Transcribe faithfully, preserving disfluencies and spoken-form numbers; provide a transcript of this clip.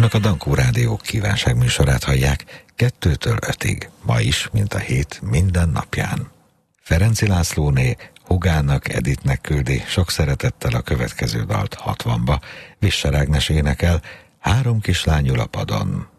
Önök a Dankó Rádió kívánságműsorát hallják kettőtől ötig, ma is, mint a hét minden napján. Ferenci Lászlóné húgának, Editnek küldi sok szeretettel a következő dalt hatvanba, Visser Ágnes énekel, Három kislány ül a padon.